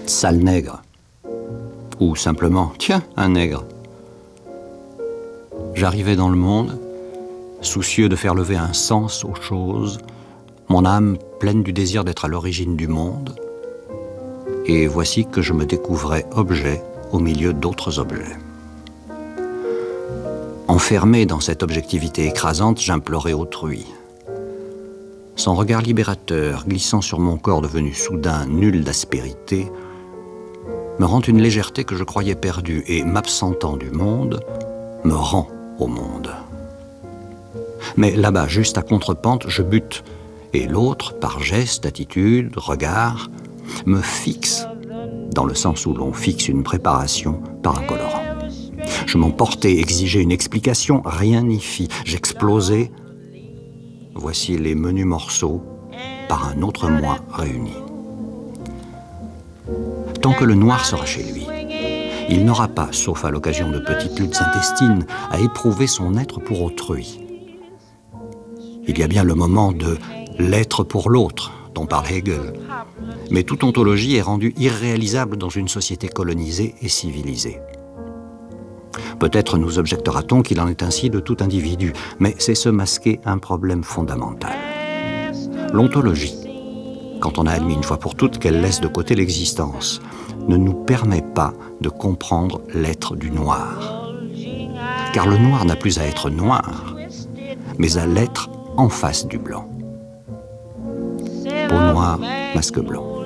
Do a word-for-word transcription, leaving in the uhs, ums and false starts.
sale nègre. Ou simplement, tiens, un nègre. J'arrivais dans le monde, soucieux de faire lever un sens aux choses, mon âme pleine du désir d'être à l'origine du monde, et voici que je me découvrais objet au milieu d'autres objets. Enfermé dans cette objectivité écrasante, j'implorais autrui. Son regard libérateur, glissant sur mon corps devenu soudain nul d'aspérité, me rend une légèreté que je croyais perdue et, m'absentant du monde, me rend au monde. Mais là-bas, juste à contre-pente, je bute, et l'autre, par geste, attitude, regard, me fixe, dans le sens où l'on fixe une préparation par un colorant. Je m'emportais, exigeais une explication, rien n'y fit. J'explosais. Voici les menus morceaux par un autre moi réunis. Tant que le noir sera chez lui, il n'aura pas, sauf à l'occasion de petites luttes intestines, à éprouver son être pour autrui. Il y a bien le moment de l'être pour l'autre, dont parle Hegel. Mais toute ontologie est rendue irréalisable dans une société colonisée et civilisée. Peut-être nous objectera-t-on qu'il en est ainsi de tout individu, mais c'est se masquer un problème fondamental. L'ontologie, quand on a admis une fois pour toutes qu'elle laisse de côté l'existence, ne nous permet pas de comprendre l'être du noir. Car le noir n'a plus à être noir, mais à l'être en face du blanc. Peau noire, masque blanc.